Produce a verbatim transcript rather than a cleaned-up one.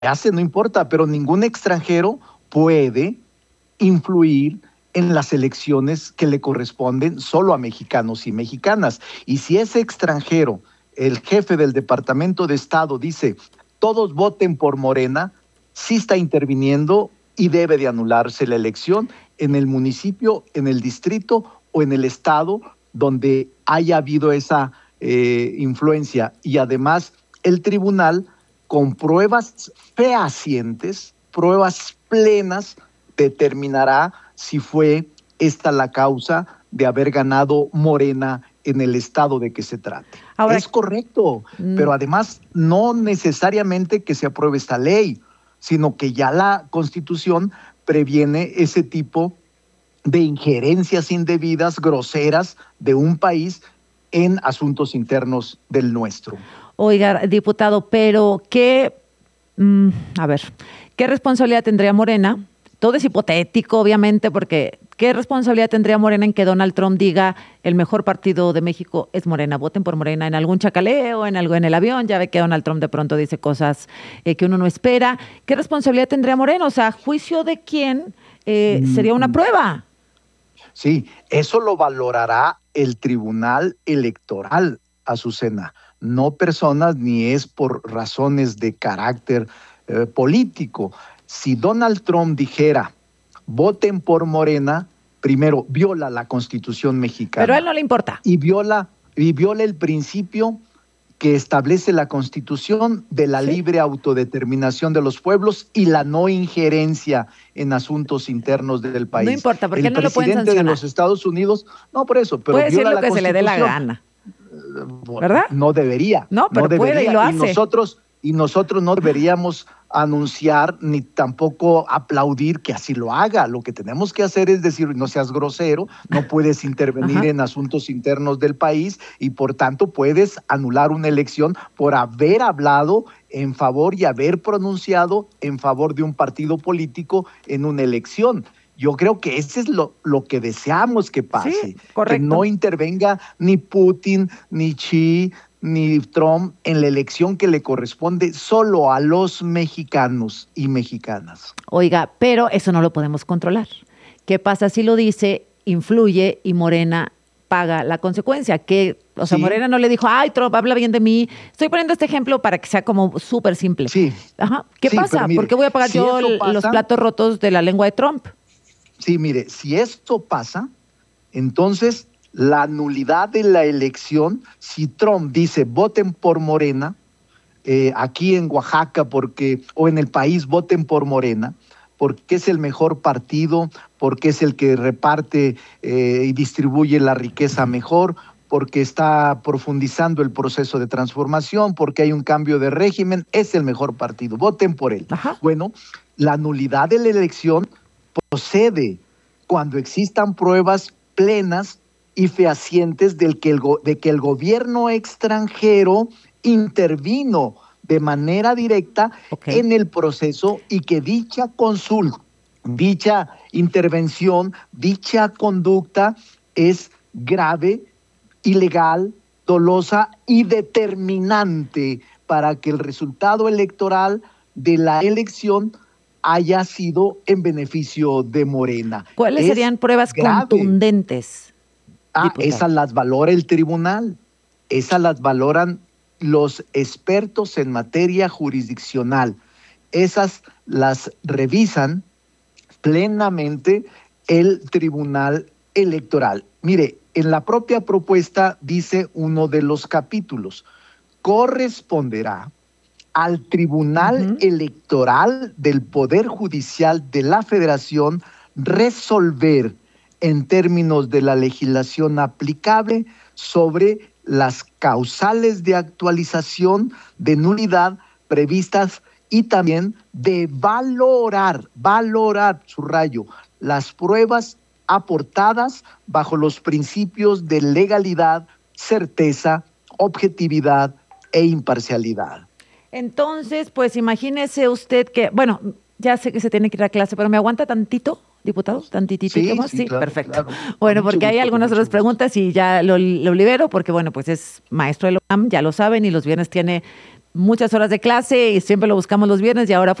hace, no importa, pero ningún extranjero puede influir en las elecciones que le corresponden solo a mexicanos y mexicanas. Y si ese extranjero, el jefe del Departamento de Estado, dice, todos voten por Morena, sí está interviniendo y debe de anularse la elección en el municipio, en el distrito o en el estado donde haya habido esa eh, influencia. Y además, el tribunal, con pruebas fehacientes, pruebas plenas, determinará si fue esta la causa de haber ganado Morena en el estado de que se trate. Ahora, es correcto, mm. pero además no necesariamente que se apruebe esta ley, sino que ya la Constitución previene ese tipo de injerencias indebidas, groseras, de un país en asuntos internos del nuestro. Oiga, diputado, pero ¿qué, mm, a ver, qué responsabilidad tendría Morena? Todo es hipotético, obviamente, porque ¿qué responsabilidad tendría Morena en que Donald Trump diga el mejor partido de México es Morena? Voten por Morena en algún chacaleo, en algo en el avión. Ya ve que Donald Trump de pronto dice cosas eh, que uno no espera. ¿Qué responsabilidad tendría Morena? O sea, ¿juicio de quién eh, sería una prueba? Sí, eso lo valorará el Tribunal Electoral, Azucena. No personas, ni es por razones de carácter eh, político. Si Donald Trump dijera, voten por Morena, primero, viola la Constitución mexicana. Pero a él no le importa. Y viola, y viola el principio que establece la Constitución de la ¿Sí? libre autodeterminación de los pueblos y la no injerencia en asuntos internos del país. No importa, porque el no lo pueden sancionar. El presidente de los Estados Unidos, no por eso, pero puede viola decir lo la que se le dé la gana. ¿Verdad? No debería. No, pero no debería. puede y lo hace. Y nosotros, y nosotros no deberíamos anunciar ni tampoco aplaudir que así lo haga. Lo que tenemos que hacer es decir, no seas grosero, no puedes intervenir Ajá. en asuntos internos del país y por tanto puedes anular una elección por haber hablado en favor y haber pronunciado en favor de un partido político en una elección. Yo creo que ese es lo, lo que deseamos que pase, sí, correcto. Que no intervenga ni Putin, ni Xi, ni Trump en la elección que le corresponde solo a los mexicanos y mexicanas. Oiga, pero eso no lo podemos controlar. ¿Qué pasa si lo dice, influye y Morena paga la consecuencia? Que, o sea, sí. Morena no le dijo, ay, Trump, habla bien de mí. Estoy poniendo este ejemplo para que sea como súper simple. Sí. Ajá. ¿Qué sí, pasa? Mire, ¿por qué voy a pagar si yo pasa, los platos rotos de la lengua de Trump? Sí, mire, si esto pasa, entonces la nulidad de la elección, si Trump dice voten por Morena, eh, aquí en Oaxaca porque o en el país voten por Morena, porque es el mejor partido, porque es el que reparte eh, y distribuye la riqueza mejor, porque está profundizando el proceso de transformación, porque hay un cambio de régimen, es el mejor partido, voten por él. Ajá. Bueno, la nulidad de la elección procede cuando existan pruebas plenas y fehacientes del que el go- de que el gobierno extranjero intervino de manera directa okay. en el proceso y que dicha consulta, dicha intervención, dicha conducta es grave, ilegal, dolosa y determinante para que el resultado electoral de la elección haya sido en beneficio de Morena. ¿Cuáles es serían pruebas grave. contundentes? Ah, diputado? Esas las valora el tribunal, esas las valoran los expertos en materia jurisdiccional, esas las revisan plenamente el Tribunal Electoral. Mire, en la propia propuesta dice uno de los capítulos, corresponderá al Tribunal uh-huh. Electoral del Poder Judicial de la Federación resolver en términos de la legislación aplicable sobre las causales de actualización de nulidad previstas y también de valorar, valorar, subrayo, las pruebas aportadas bajo los principios de legalidad, certeza, objetividad e imparcialidad. Entonces, pues imagínese usted que, bueno, ya sé que se tiene que ir a clase, pero ¿me aguanta tantito, diputado? ¿Tantitito? Sí, sí, sí, claro, perfecto. Claro. Bueno, porque hay algunas otras preguntas y ya lo, lo libero, porque bueno, pues es maestro de la U N A M, ya lo saben, y los viernes tiene muchas horas de clase y siempre lo buscamos los viernes y ahora